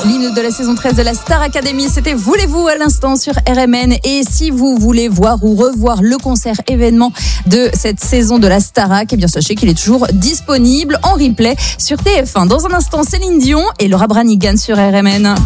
L'hymne de la saison 13 de la Star Academy, c'était Voulez-vous à l'instant sur RMN. Et si vous voulez voir ou revoir le concert événement de cette saison de la Starac, eh bien sachez qu'il est toujours disponible en replay sur TF1. Dans un instant, Céline Dion et Laura Branigan sur RMN.